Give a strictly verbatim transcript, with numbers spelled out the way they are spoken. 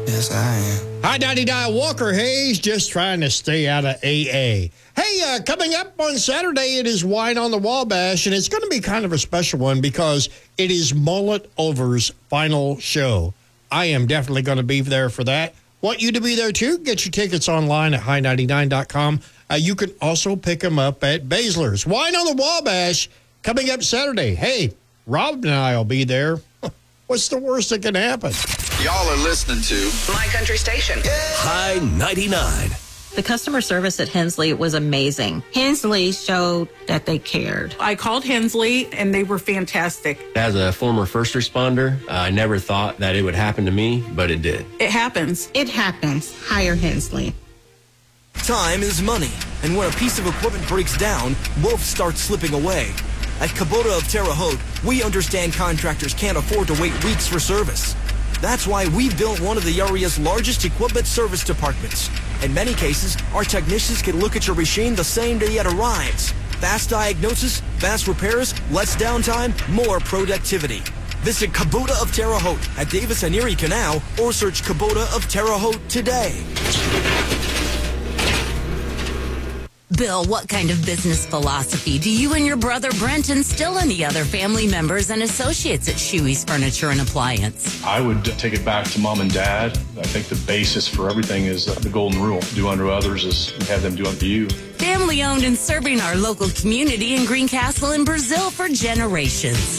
Yes, I am. Hi, ninety-nine, Walker Hayes, just trying to stay out of A A. Hey, uh, coming up on Saturday, it is Wine on the Wabash, and it's going to be kind of a special one because it is Mullet Over's final show. I am definitely going to be there for that. Want you to be there, too? Get your tickets online at high ninety-nine dot com. Uh, you can also pick them up at Baszler's. Wine on the Wabash coming up Saturday. Hey, Rob and I will be there. What's the worst that can happen? Y'all are listening to My Country Station. High ninety-nine. The customer service at Hensley was amazing. Hensley showed that they cared. I called Hensley, and they were fantastic. As a former first responder, uh, I never thought that it would happen to me, but it did. It happens. It happens. Hire Hensley. Time is money, and when a piece of equipment breaks down, wolves start slipping away. At Kubota of Terre Haute, we understand contractors can't afford to wait weeks for service. That's why we built one of the area's largest equipment service departments. In many cases, our technicians can look at your machine the same day it arrives. Fast diagnosis, fast repairs, less downtime, more productivity. Visit Kubota of Terre Haute at Davis and Erie Canal or search Kubota of Terre Haute today. Bill, what kind of business philosophy do you and your brother Brent instill in the other family members and associates at Shuey's Furniture and Appliance? I would take it back to mom and dad. I think the basis for everything is the golden rule. Do unto others as you have them do unto you. Family owned and serving our local community in Greencastle and Brazil for generations.